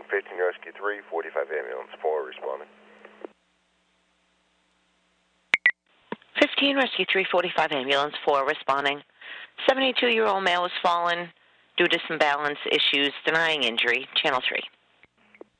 15 Rescue 3, 45 Ambulance 4 responding. 15 Rescue 345 Ambulance 4 responding. 72-year-old male was fallen due to some balance issues, denying injury. Channel 3.